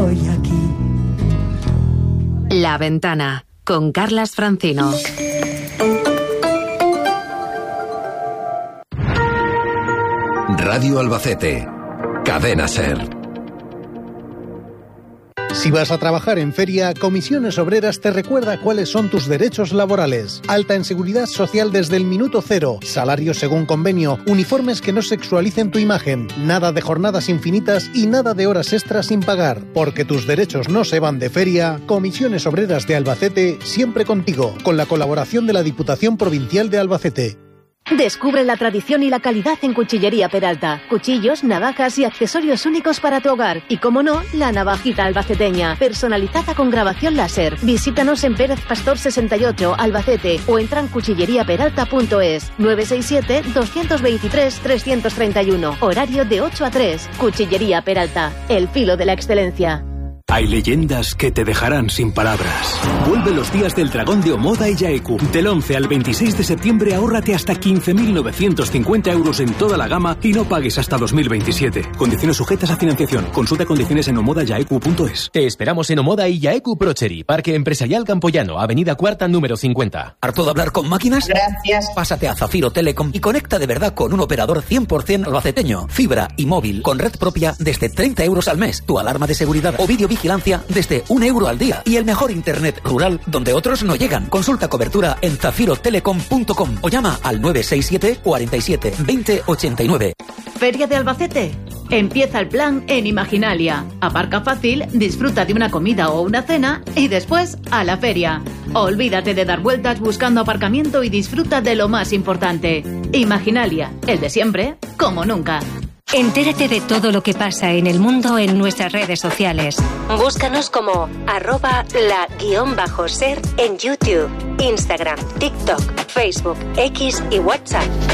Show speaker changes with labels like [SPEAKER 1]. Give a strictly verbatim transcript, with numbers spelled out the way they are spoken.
[SPEAKER 1] estoy aquí.
[SPEAKER 2] La Ventana, con Carlas Francino.
[SPEAKER 3] Radio Albacete, Cadena SER.
[SPEAKER 4] Si vas a trabajar en feria, Comisiones Obreras te recuerda cuáles son tus derechos laborales. Alta en seguridad social desde el minuto cero, salarios según convenio, uniformes que no sexualicen tu imagen, nada de jornadas infinitas y nada de horas extras sin pagar. Porque tus derechos no se van de feria, Comisiones Obreras de Albacete siempre contigo, con la colaboración de la Diputación Provincial de Albacete.
[SPEAKER 5] Descubre la tradición y la calidad en Cuchillería Peralta. Cuchillos, navajas y accesorios únicos para tu hogar. Y, como no, la navajita albaceteña, personalizada con grabación láser. Visítanos en Pérez Pastor sesenta y ocho, Albacete, o entra en cuchillería peralta punto es. nueve seis siete, dos dos tres, tres tres uno. Horario de ocho a tres. Cuchillería Peralta, el filo de la excelencia.
[SPEAKER 6] Hay leyendas que te dejarán sin palabras. Vuelve los días del dragón de Omoda y Yaeku. Del once al veintiséis de septiembre ahórrate hasta quince mil novecientos cincuenta euros en toda la gama y no pagues hasta dos mil veintisiete. Condiciones sujetas a financiación. Consulta condiciones en omoda yaeku punto es.
[SPEAKER 7] Te esperamos en Omoda y Yaeku Procheri, Parque Empresarial Campoyano, Avenida Cuarta, número cincuenta.
[SPEAKER 8] ¿Harto de hablar con máquinas?
[SPEAKER 9] Gracias.
[SPEAKER 8] Pásate a Zafiro Telecom y conecta de verdad con un operador cien por ciento albaceteño. Fibra y móvil con red propia desde treinta euros al mes. Tu alarma de seguridad o videovigilancia desde un euro al día. Y el mejor internet rural donde otros no llegan. Consulta cobertura en zafiro telecom punto com o llama al nueve seis siete, cuarenta y siete, veinte ochenta y nueve.
[SPEAKER 5] Feria de Albacete. Empieza el plan en Imaginalia. Aparca fácil, disfruta de una comida o una cena y después a la feria. Olvídate de dar vueltas buscando aparcamiento y disfruta de lo más importante. Imaginalia, el de siempre, como nunca.
[SPEAKER 10] Entérate de todo lo que pasa en el mundo en nuestras redes sociales. Búscanos como arroba la guión bajo ser en YouTube, Instagram, TikTok, Facebook, X y WhatsApp.